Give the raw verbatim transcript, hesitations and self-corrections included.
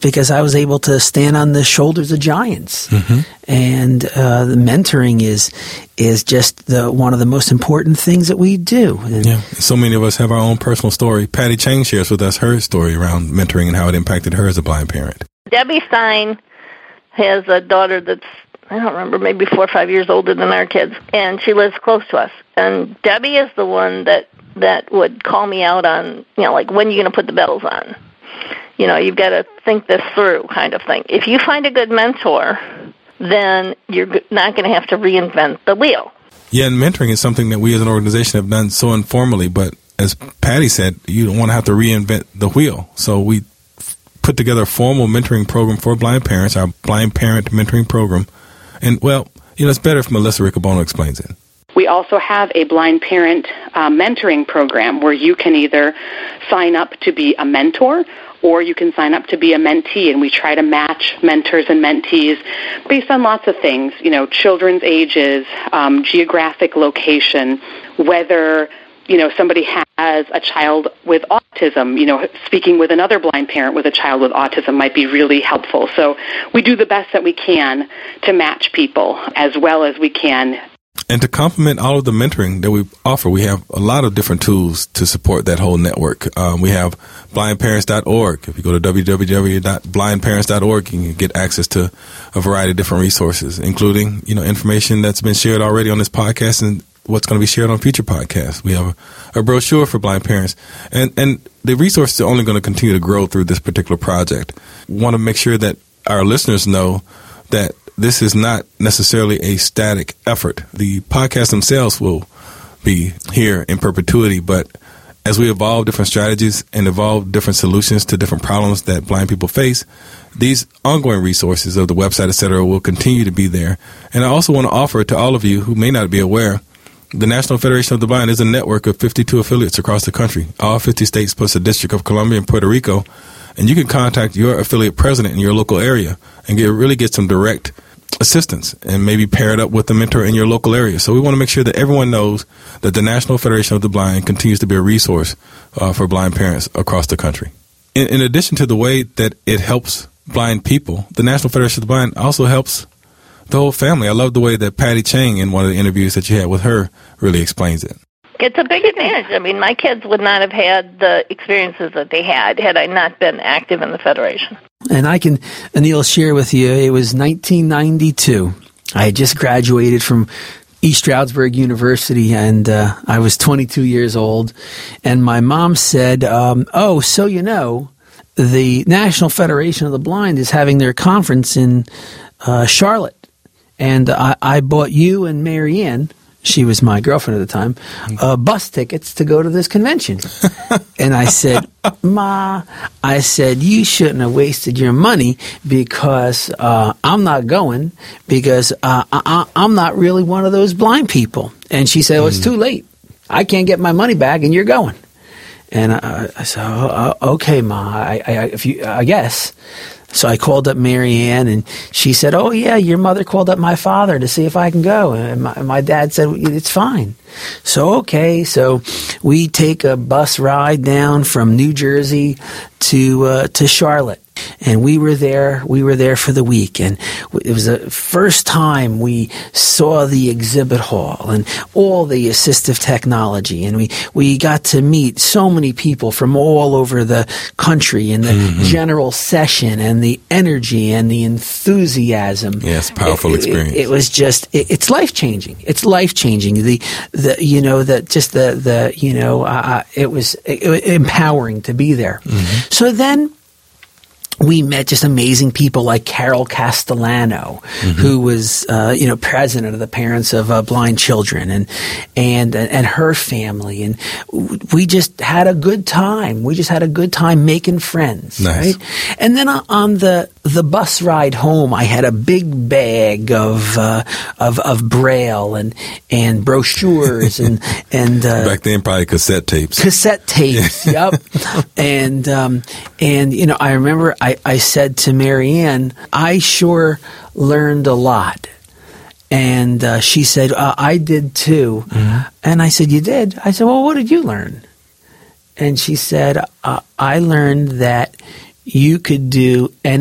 because I was able to stand on the shoulders of giants. Mm-hmm. And uh, the mentoring is is just the one of the most important things that we do. And yeah, so many of us have our own personal story. Patty Chang shares with us her story around mentoring and how it impacted her as a blind parent. Debbie Stein has a daughter that's, I don't remember, maybe four or five years older than our kids, and she lives close to us. And Debbie is the one that, that would call me out on, you know, like, when are you going to put the bells on? You know, you've got to think this through kind of thing. If you find a good mentor, then you're not going to have to reinvent the wheel. Yeah, and mentoring is something that we as an organization have done so informally, but as Patty said, you don't want to have to reinvent the wheel. So we put together a formal mentoring program for blind parents, our Blind Parent Mentoring Program. And, well, you know, it's better if Melissa Riccobono explains it. We also have a blind parent uh, mentoring program where you can either sign up to be a mentor or you can sign up to be a mentee, and we try to match mentors and mentees based on lots of things, you know, children's ages, um, geographic location, whether, you know, somebody has a child with autism, you know, speaking with another blind parent with a child with autism might be really helpful. So we do the best that we can to match people as well as we can. And to complement all of the mentoring that we offer, we have a lot of different tools to support that whole network. Um, we have blind parents dot org. If you go to w w w dot blind parents dot org, you can get access to a variety of different resources, including, you know, information that's been shared already on this podcast and what's going to be shared on future podcasts. We have a, a brochure for blind parents, and, and the resources are only going to continue to grow through this particular project. We want to make sure that our listeners know that this is not necessarily a static effort. The podcasts themselves will be here in perpetuity, but as we evolve different strategies and evolve different solutions to different problems that blind people face, these ongoing resources of the website, et cetera, will continue to be there. And I also want to offer to all of you who may not be aware, the National Federation of the Blind is a network of fifty-two affiliates across the country, all fifty states plus the District of Columbia and Puerto Rico. And you can contact your affiliate president in your local area and get really get some direct assistance and maybe pair it up with a mentor in your local area. So we want to make sure that everyone knows that the National Federation of the Blind continues to be a resource uh, for blind parents across the country. In, in addition to the way that it helps blind people, the National Federation of the Blind also helps the whole family. I love the way that Patty Chang, in one of the interviews that you had with her, really explains it. It's a big advantage. I mean, my kids would not have had the experiences that they had had I not been active in the Federation. And I can, Anil, share with you, it was nineteen ninety-two. I had just graduated from East Stroudsburg University, and uh, I was twenty-two years old. And my mom said, um, oh, so you know, the National Federation of the Blind is having their conference in uh, Charlotte. And I, I bought you and Mary Ann, she was my girlfriend at the time, uh, bus tickets to go to this convention. And I said, Ma, I said, you shouldn't have wasted your money because uh, I'm not going because uh, I, I'm not really one of those blind people. And she said, oh, it's too late. I can't get my money back and you're going. And I, I said, oh, okay, Ma, I, I, if you, I guess. So I called up Mary Ann, and she said, oh, yeah, your mother called up my father to see if I can go. And my, my dad said, it's fine. So, okay, so we take a bus ride down from New Jersey to uh, to Charlotte. And we were there, we were there for the week. And it was the first time we saw the exhibit hall and all the assistive technology. And we, we got to meet so many people from all over the country and the mm-hmm. general session and the energy and the enthusiasm. Yes, powerful it, experience. It, it was just, it, it's life-changing. It's life-changing. The, the, you know, the, just the, the, you know, uh, it was it, it, empowering to be there. Mm-hmm. So then, we met just amazing people like Carol Castellano, mm-hmm. who was, uh, you know, president of the Parents of uh, Blind Children, and and and her family, and we just had a good time. We just had a good time making friends, nice. Right? And then on the the bus ride home, I had a big bag of uh, of of braille and and brochures and and uh, back then probably cassette tapes, cassette tapes, yep, and um, and you know, I remember I. I said to Mary Ann, I sure learned a lot. And uh, she said, uh, I did too. Mm-hmm. And I said, you did? I said, well, what did you learn? And she said, uh, I learned that you could do